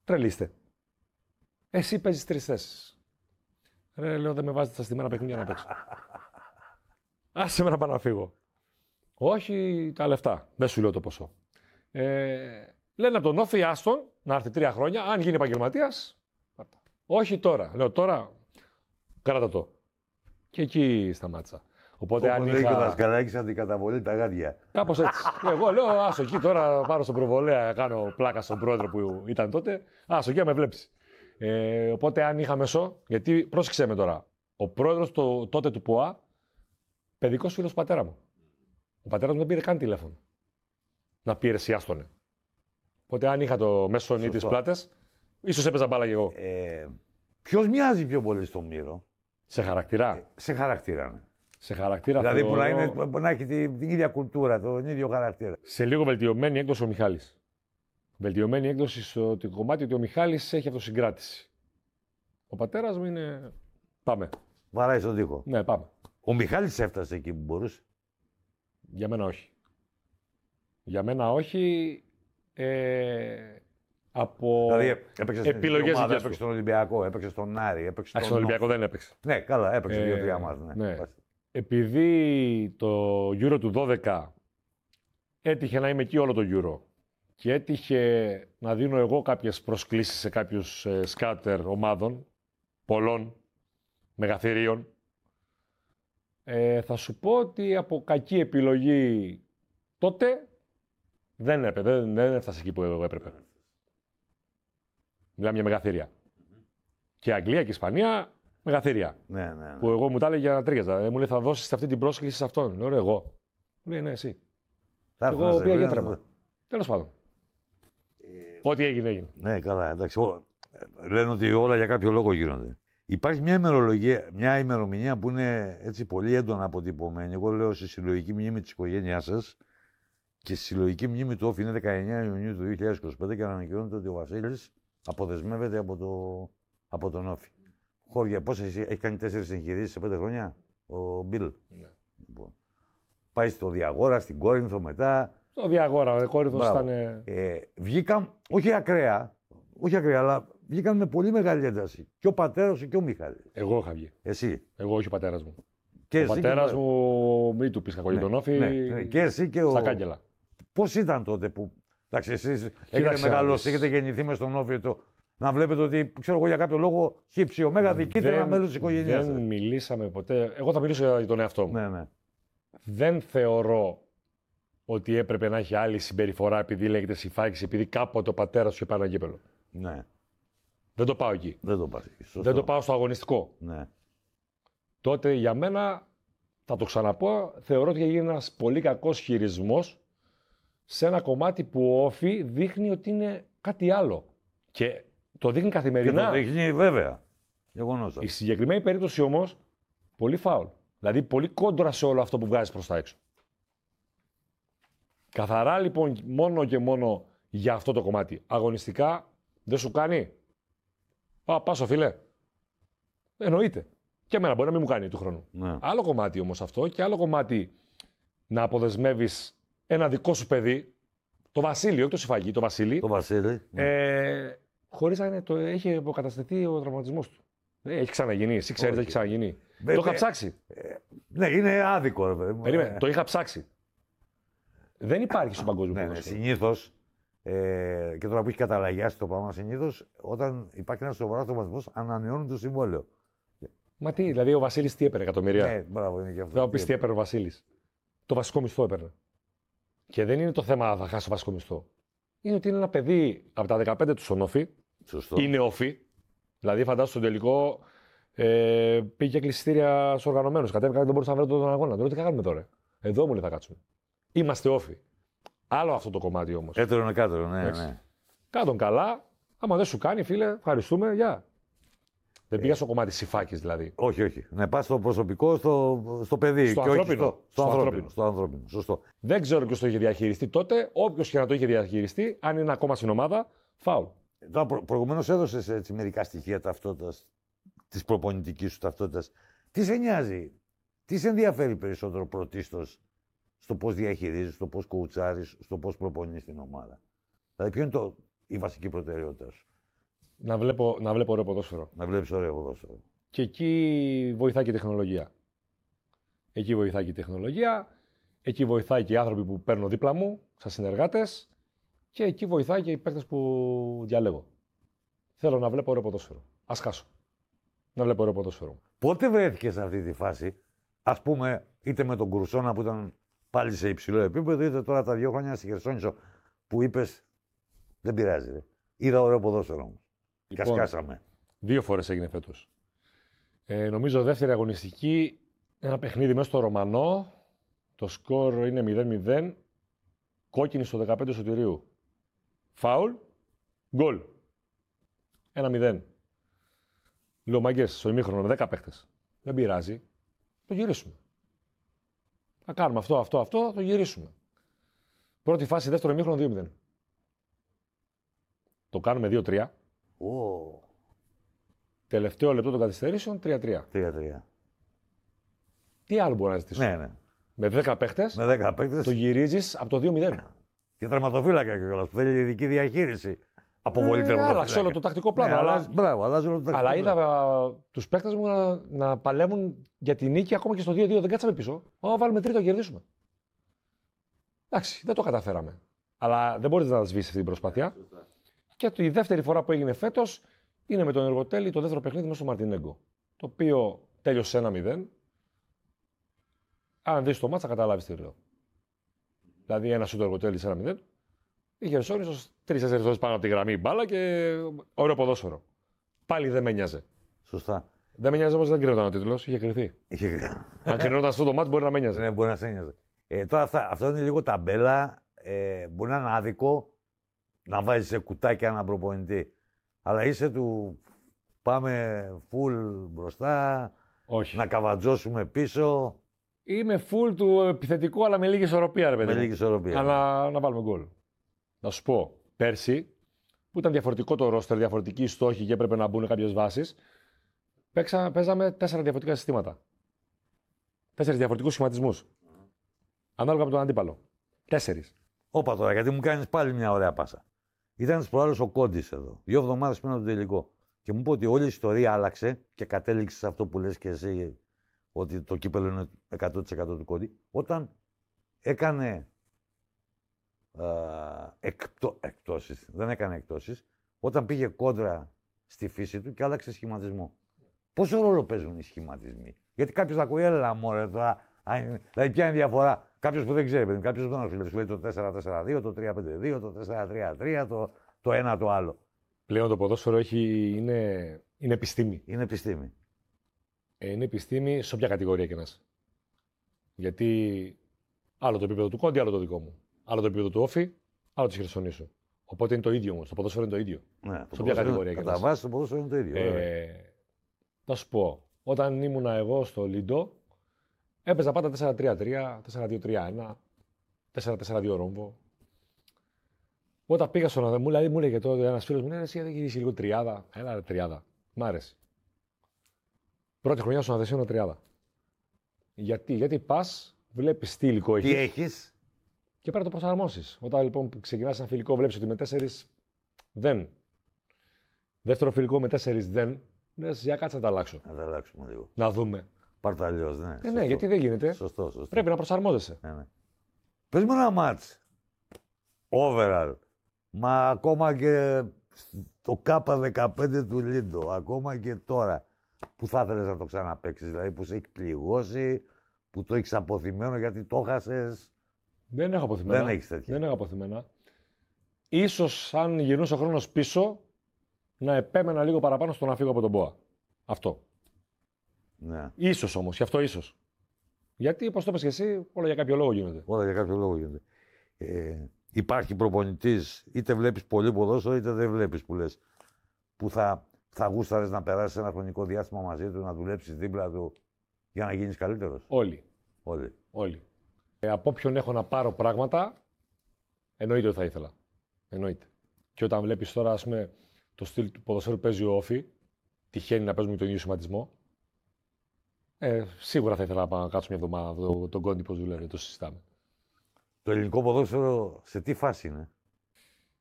Τρελήστε. Εσύ παίζεις 3 θέσεις. Ρε, λέω, δεν με βάζετε στα στημένα παιχνίδια να παίξω. Άσε με να πάω να φύγω. Όχι τα λεφτά. Δεν σου λέω το ποσό. Λένε από τον Όφη, άστον, να έρθει 3 χρόνια, αν γίνει επαγγελματίας. Όχι τώρα. Λέω τώρα, κράτα το. Και εκεί σταμάτησα. Οπότε αν λέει και ο Δασκαλάκης αντικαταβολή τα γάντια. Κάπως έτσι. Εγώ λέω, άσο εκεί τώρα πάρω στον προβολέα, κάνω πλάκα στον πρόεδρο που ήταν τότε. Άσο εκεί με βλέψει. Οπότε αν είχα μεσό, γιατί πρόσεξε με τώρα. Ο πρόεδρος τότε του ΠΟΑ, παιδικός φίλος του πατέρα μου. Ο πατέρας μου δεν πήρε καν τηλέφωνο. Να πει εσύ άστονε. Οπότε αν είχα το μέσο νη τις πλάτες, ίσως έπαιζα μπάλα κι εγώ. Ποιος μοιάζει πιο πολύ στον Μύρο? Σε χαρακτήρα. Σε χαρακτήρα, ναι. Σε χαρακτήρα. Δηλαδή που να έχει την ίδια κουλτούρα, τον ίδιο χαρακτήρα. Σε λίγο βελτιωμένη έκδοση ο Μιχάλης. Βελτιωμένη έκδοση στο κομμάτι ότι ο Μιχάλης έχει αυτοσυγκράτηση. Ο πατέρας μου είναι. Πάμε. Βαράει στον τοίχο. Ναι, πάμε. Ο Μιχάλης έφτασε εκεί που μπορούσε. Για μένα όχι. Για μένα όχι. Από δηλαδή, επιλογές ομάδα, έπαιξε στον Ολυμπιακό, έπαιξε στον Άρη, έπαιξε στον Ολυμπιακό δεν έπαιξε. Ναι, καλά, έπαιξε 2-3 μάτς. Ναι. Επειδή το Euro του 12 έτυχε να είμαι εκεί όλο το Euro και έτυχε να δίνω εγώ κάποιες προσκλήσεις σε κάποιους σκάτερ ομάδων, πολλών, μεγαθυρίων, θα σου πω ότι από κακή επιλογή τότε δεν έφτασε εκεί που εγώ έπρεπε. Μιλάμε για μεγαθύρια. Και Αγγλία και Ισπανία, μεγαθύρια. Ναι. Που εγώ μου τα έλεγε για να τρίαζα. Μου λέει θα δώσεις αυτή την πρόσκληση σε αυτόν. Λέω εγώ. Μου λέει ναι, εσύ. Εγώ πήγα για τρέμα. Τέλος πάντων. Ό,τι έγινε, έγινε. Ναι, καλά, εντάξει. Λένε ότι όλα για κάποιο λόγο γίνονται. Υπάρχει μια ημερομηνία που είναι έτσι πολύ έντονα αποτυπωμένη. Εγώ λέω στη συλλογική μνήμη της οικογένειάς σας και στη συλλογική μνήμη του Όφη είναι 19 Ιουνίου του 2025 και ανακοινώνεται ότι ο Βασίλης αποδεσμεύεται από τον Όφη. Χώρια, πώς έχει κάνει 4 εγχειρήσεις σε 5 χρόνια ο Μπιλ. Ναι. Λοιπόν, πάει στο Διαγόρα, στην Κόρινθο μετά. Στο Διαγόρα, ο Κόρινθος ήταν. Βγήκαν, όχι ακραία, αλλά βγήκαν με πολύ μεγάλη ένταση. Και ο πατέρας σου και ο Μιχάλης. Εγώ είχα βγει. Εσύ. Εγώ, όχι ο πατέρας μου. Και ο πατέρας μου, μην του πεις κακό για τον Όφη. Ναι. Και εσύ και ο. Στα κάγκελα. Πώς ήταν τότε που. Εντάξει, εσείς έχετε μεγαλώσει, έχετε γεννηθεί μες στον Όφη. Να βλέπετε ότι, ξέρω εγώ, για κάποιο λόγο χύψη ωμέγα διοικείται ένα μέλος της οικογένειας. Δεν μιλήσαμε ποτέ. Εγώ θα μιλήσω για τον εαυτό μου. Ναι. Δεν θεωρώ ότι έπρεπε να έχει άλλη συμπεριφορά επειδή λέγεται Συφάκης, επειδή κάποτε ο πατέρας σου πάει ένα γήπεδο. Ναι. Δεν το πάω εκεί. Δεν το πάω στο αγωνιστικό. Ναι. Τότε για μένα, θα το ξαναπώ, θεωρώ ότι έγινε ένας πολύ κακός χειρισμός σε ένα κομμάτι που ο Όφη δείχνει ότι είναι κάτι άλλο. Και το δείχνει καθημερινά. Και το δείχνει βέβαια. Γεγονός. Η συγκεκριμένη περίπτωση όμως, πολύ φάουλ. Δηλαδή πολύ κόντρα σε όλο αυτό που βγάζεις προς τα έξω. Καθαρά λοιπόν μόνο και μόνο για αυτό το κομμάτι. Αγωνιστικά δεν σου κάνει. Πάσο φίλε. Εννοείται. Και εμένα μπορεί να μην μου κάνει του χρόνου. Ναι. Άλλο κομμάτι όμως αυτό και άλλο κομμάτι να αποδεσμεύεις ένα δικό σου παιδί, το Βασίλειο, όχι το Συφάκη, το Βασίλη. Το Βασίλη. Ναι. Χωρίς να έχει αποκατασταθεί ο τραυματισμός του. Έχει ξαναγίνει. Εσύ ξέρεις ότι έχει ξαναγίνει. Το είχα ψάξει. Ναι, είναι άδικο. Περίμενε, το είχα ψάξει. Δεν υπάρχει στον παγκόσμιο ποδόσφαιρο. Συνήθως, και τώρα που έχει καταλαγιάσει το πράγμα, συνήθως όταν υπάρχει ένα σοβαρό τραυματισμός, ανανεώνουν το συμβόλαιο. Μα τι, δηλαδή ο Βασίλης τι έπαιρνε, εκατομμύρια. Ναι, μπράβο, είναι και αυτό. Δεν θα πει τι έπαιρνε ο Βασίλης. Το βασικό μισθό έπαιρνε. Και δεν είναι το θέμα θα χάσει το βασικό μισθό. Είναι ότι είναι ένα παιδί από τα 15 του στον Όφη. Σωστό. Είναι Όφη. Δηλαδή, φαντάσου στο τελικό πήγε κλειστήρια στου οργανωμένου. Κατέβηκα, δεν μπορούσα να βρω τον αγώνα. Τώρα τι κάνουμε τώρα. Εδώ μου λέει θα κάτσουμε. Είμαστε Όφη. Άλλο αυτό το κομμάτι όμως. Έτερο είναι κάτω, ναι. Κάτω καλά. Άμα δεν σου κάνει, φίλε, ευχαριστούμε. Γεια. Δεν πήγα στο κομμάτι Συφάκης δηλαδή. Όχι. Ναι, πας στο προσωπικό, στο παιδί. Στο και ανθρώπινο. Όχι στο ανθρώπινο. Σωστό. Δεν ξέρω ποιος το είχε διαχειριστεί τότε. Όποιος και να το είχε διαχειριστεί, αν είναι ακόμα στην ομάδα, φάουλ. Προηγουμένως έδωσες μερικά στοιχεία ταυτότητας, της προπονητικής σου ταυτότητας. Τι σε νοιάζει, τι σε ενδιαφέρει περισσότερο πρωτίστως στο πώς διαχειρίζεις, στο πώς κουουουτσάρεις, στο πώς προπονείς την ομάδα. Δηλαδή, ποιο είναι η βασική προτεραιότητα σου. να βλέπω ωραίο ποδόσφαιρο. Να βλέπεις ωραίο ποδόσφαιρο. Και εκεί βοηθάει και η τεχνολογία. Εκεί βοηθάει και η τεχνολογία, εκεί βοηθάει και οι άνθρωποι που παίρνω δίπλα μου, σαν συνεργάτες, και εκεί βοηθάει και οι παίκτες που διαλέγω. Θέλω να βλέπω ωραίο ποδόσφαιρο. Ας χάσω. Να βλέπω ωραίο ποδόσφαιρο. Πότε βρέθηκες σε αυτή τη φάση, ας πούμε, είτε με τον Κρουσόνα που ήταν πάλι σε υψηλό επίπεδο, είτε τώρα τα 2 χρόνια στη Χερσόνησο που είπες δεν πειράζει. Ρε. Είδα ωραίο ποδόσφαιρο όμως. Λοιπόν, Κασκάσαμε. 2 φορές έγινε φέτος. Νομίζω δεύτερη αγωνιστική, ένα παιχνίδι μέσα στο Ρωμανό. Το σκορ είναι 0-0. Κόκκινη στο 15 Σωτηρίου. Φάουλ. Γκολ. 1-0. Λέω μάγκες στο ημίχρονο με 10 παίχτες. Δεν πειράζει. Το γυρίσουμε. Θα κάνουμε αυτό, το γυρίσουμε. Πρώτη φάση, δεύτερο ημίχρονο 2-0. Το κάνουμε 2-3. Oh. Τελευταίο λεπτό των καθυστερήσεων 3-3. 3-3. Τι άλλο μπορεί να ζητήσω. Ναι. Με 10 παίχτες, Με 10 παίκτες. το γυρίζεις από το 2-0. Και τερματοφύλακα κιόλας που θέλει ειδική διαχείριση. Αποβολή τερματοφύλακα. Άλλαξε όλο το τακτικό πλάνο. Μπράβο, αλλάζει όλο το τακτικό Αλλά είδα πλάνο. τους παίκτες μου να παλεύουν για τη νίκη ακόμα και στο 2-2. Δεν κάτσαμε πίσω. Βάλουμε τρίτο, κερδίσουμε. Εντάξει, δεν το καταφέραμε. Αλλά δεν μπορείς να σβήσεις αυτή την προσπάθεια. Και η δεύτερη φορά που έγινε φέτος είναι με τον Εργοτέλη το δεύτερο παιχνίδι μέσα στο Μαρτινέγκο. Το οποίο τέλειωσε 1-0. Αν δεις το μάτσα, καταλάβεις τι λέω. Δηλαδή, ένα σου το Εργοτέλη 1-0. Η Χερσόνησος 3-4 φορές πάνω από τη γραμμή μπάλα και ωραίο ποδόσφαιρο. Πάλι δεν με νοιάζε. Σωστά. Δεν με νοιάζε όμως, δεν κρίνονταν ο τίτλος, είχε κρυθεί. Αν κρίνονταν αυτό το μάτς, μπορεί να με νοιάζε. Ναι, μπορεί να σε νοιάζει. Τώρα αυτό είναι λίγο ταμπέλα. Μπορεί να είναι άδικο να βάζεις σε κουτάκια έναν προπονητή. Αλλά είσαι του πάμε full μπροστά, Όχι. να καβατζώσουμε πίσω. Είμαι full του επιθετικού, αλλά με λίγη ισορροπία, ρε παιδί. Με λίγη ισορροπία. Αλλά να βάλουμε γκολ. Να σου πω, πέρσι, που ήταν διαφορετικό το ρόστερ, διαφορετικοί στόχοι και έπρεπε να μπουν κάποιες βάσεις, παίζαμε 4 διαφορετικά συστήματα. 4 διαφορετικούς σχηματισμούς. Ανάλογα με τον αντίπαλο. 4. Όπα τώρα, γιατί μου κάνεις πάλι μια ωραία πάσα. Ήταν τις προάλλες ο Κόντης εδώ, 2 εβδομάδες πριν από το τελικό. Και μου είπε ότι όλη η ιστορία άλλαξε και κατέληξε σε αυτό που λες και εσύ, ότι το κύπελλο είναι 100% του Κόντι, όταν έκανε εκτόσεις. Δεν έκανε εκτόσεις. Όταν πήγε κόντρα στη φύση του και άλλαξε σχηματισμό. Πόσο ρόλο παίζουν οι σχηματισμοί? Γιατί κάποιος θα ακούει, έλα μωρέ τώρα. Δηλαδή, ποια είναι η διαφορά? Κάποιος που δεν ξέρει, παιδί, κάποιος που δεν είναι φίλος, λέει το 4-4-2, το 3-5-2, το 4-3-3, το ένα το άλλο. Πλέον το ποδόσφαιρο είναι επιστήμη. Είναι επιστήμη. Είναι επιστήμη σε όποια κατηγορία και να είσαι. Γιατί άλλο το επίπεδο του Κόντι, άλλο το δικό μου. Άλλο το επίπεδο του Όφη, άλλο τη Χερσονήσου. Οπότε είναι το ίδιο όμως. Το ποδόσφαιρο είναι το ίδιο. Ναι, σε όποια κατηγορία και να είσαι. Κατά βάση το ποδόσφαιρο είναι το ίδιο. Θα σου πω, όταν ήμουνα εγώ στο Λίντο, έπαιζα πάντα 4-3-3, 4-2-3-1, 4-4-2 ρόμβο. Όταν πήγα στον Αδεμού, δηλαδή μου έλεγε τότε ένας φίλος μου, ναι, εσύ δεν γυρίσει λίγο τριάδα. Έλα ρε τριάδα. Μ' άρεσε. Πρώτη χρονιά στον Αδεσίνο τριάδα. Γιατί πας, βλέπεις τι υλικό έχεις. Τι έχεις. Και πρέπει να το προσαρμόσεις. Όταν λοιπόν ξεκινάς ένα φιλικό, βλέπεις ότι με 4 δεν. Δεύτερο φιλικό με 4 δεν. Λες, για κάτσε να τα αλλάξω. Να τα αλλάξουμε λίγο. Να δούμε. Πάρ' το αλλιώς, ναι. Ναι, γιατί δεν γίνεται. Σωστό. Πρέπει να προσαρμόζεσαι. Ναι. Πες μου ένα μάτς. Overall. Μα ακόμα και το K15 του Λίντο, ακόμα και τώρα, που θα ήθελες να το ξαναπαίξεις, δηλαδή που σε έχει πληγώσει, που το έχεις αποθυμένο γιατί το χάσες. Δεν έχω αποθυμένα. Δεν έχεις τέτοια. Δεν έχω αποθυμένα. Ίσως αν γυρνούσε ο χρόνος πίσω, να επέμενα λίγο παραπάνω στο να φύγω από τον ΠΟΑ. Αυτό. Ναι. Ίσως όμως, γι' αυτό ίσως. Γιατί, όπως το είπες και εσύ, όλα για κάποιο λόγο γίνονται. Όλα για κάποιο λόγο γίνονται. Υπάρχει προπονητής, είτε βλέπεις πολύ ποδόσφαιρο, είτε δεν βλέπεις που λες, που θα γούσταρες να περάσεις ένα χρονικό διάστημα μαζί του, να δουλέψεις δίπλα του για να γίνεις καλύτερος. Όλοι. Από όποιον έχω να πάρω πράγματα, εννοείται ότι θα ήθελα. Εννοείται. Και όταν βλέπεις τώρα, ας πούμε, το στυλ του ποδοσφαίρου παίζει ο Όφη, τυχαίνει να παίζουμε τον ίδιο σχηματισμό. Σίγουρα θα ήθελα να πάω να κάτσω μια εβδομάδα τον Κόντι πώς δουλεύει, το συζητάμε. Το ελληνικό ποδόσφαιρο σε τι φάση είναι?